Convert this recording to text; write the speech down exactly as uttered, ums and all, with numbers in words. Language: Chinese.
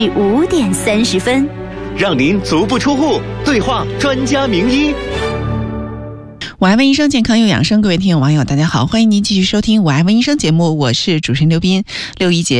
五点三十分， 让您足不出户，对话专家名医。 我爱问医生，健康又养生，各位听友网友大家好，欢迎您继续收听我爱问医生节目，我是主持人刘斌。六一节